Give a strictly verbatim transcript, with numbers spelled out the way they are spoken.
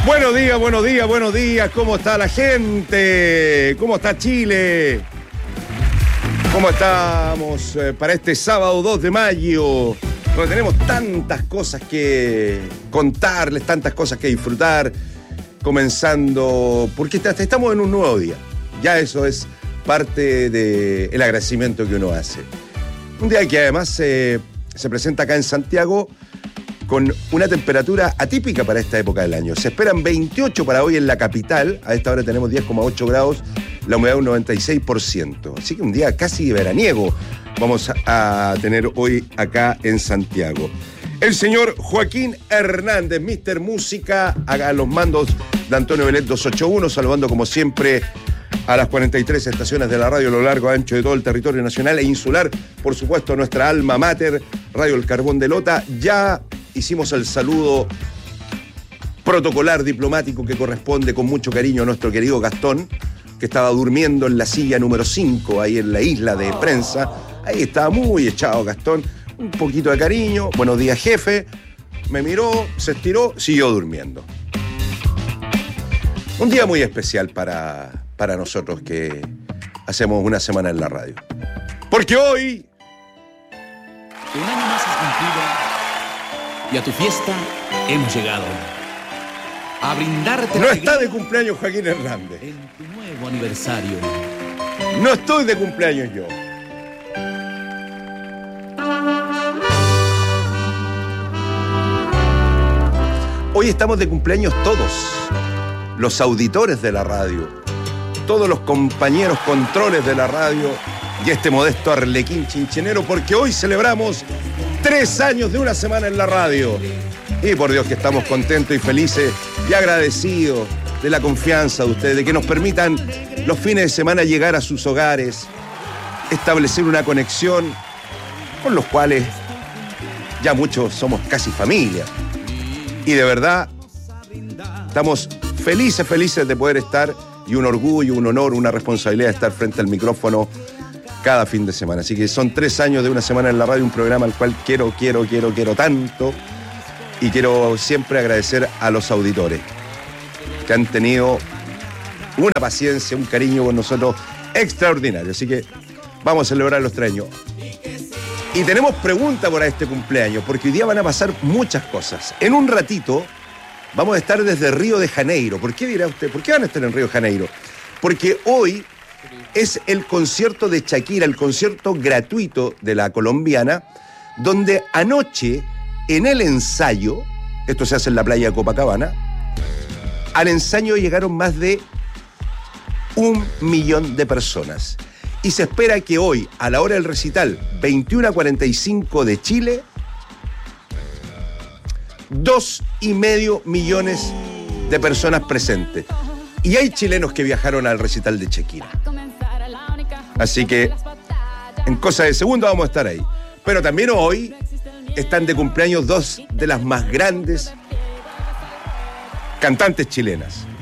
Buenos días, buenos días, buenos días. ¿Cómo está la gente? ¿Cómo está Chile? ¿Cómo estamos eh, para este sábado dos de mayo? Donde tenemos tantas cosas que contarles, tantas cosas que disfrutar. Comenzando, porque estamos en un nuevo día. Ya eso es parte del agradecimiento que uno hace. Un día que además eh, se presenta acá en Santiago con una temperatura atípica para esta época del año. Se esperan veintiocho para hoy en la capital. A esta hora tenemos diez coma ocho grados, la humedad un noventa y seis por ciento. Así que un día casi veraniego vamos a, a tener hoy acá en Santiago. El señor Joaquín Hernández, mister Música, a los mandos de Antonio Belet doscientos ochenta y uno, saludando como siempre a las cuarenta y tres estaciones de la radio a lo largo y ancho de todo el territorio nacional e insular. Por supuesto, a nuestra alma mater, Radio El Carbón de Lota. Ya hicimos el saludo protocolar diplomático que corresponde con mucho cariño a nuestro querido Gastón, que estaba durmiendo en la silla número cinco, ahí en la isla de prensa. Ahí estaba muy echado Gastón. Un poquito de cariño. Buenos días, jefe. Me miró, se estiró, siguió durmiendo. Un día muy especial para, para nosotros que hacemos una semana en la radio. Porque hoy... Un año más has cumplido y a tu fiesta hemos llegado. A brindarte... No está de cumpleaños Joaquín Hernández. En tu nuevo aniversario. No estoy de cumpleaños yo. Hoy estamos de cumpleaños todos, los auditores de la radio, todos los compañeros controles de la radio y este modesto arlequín chinchinero, porque hoy celebramos tres años de una semana en la radio. Y por Dios que estamos contentos y felices y agradecidos de la confianza de ustedes, de que nos permitan los fines de semana llegar a sus hogares, establecer una conexión con los cuales ya muchos somos casi familia. Y de verdad, estamos felices, felices de poder estar, y un orgullo, un honor, una responsabilidad de estar frente al micrófono cada fin de semana. Así que son tres años de una semana en la radio, un programa al cual quiero, quiero, quiero, quiero tanto. Y quiero siempre agradecer a los auditores que han tenido una paciencia, un cariño con nosotros extraordinario. Así que vamos a celebrar los tres años. Y tenemos pregunta por este cumpleaños, porque hoy día van a pasar muchas cosas. En un ratito vamos a estar desde Río de Janeiro. ¿Por qué dirá usted? ¿Por qué van a estar en Río de Janeiro? Porque hoy es el concierto de Shakira, el concierto gratuito de la colombiana, donde anoche, en el ensayo, esto se hace en la playa de Copacabana, al ensayo llegaron más de un millón de personas. Y se espera que hoy, a la hora del recital, veintiuna cuarenta y cinco de Chile, dos y medio millones de personas presentes. Y hay chilenos que viajaron al recital de Shakira. Así que, en cosa de segundo vamos a estar ahí. Pero también hoy están de cumpleaños dos de las más grandes cantantes chilenas.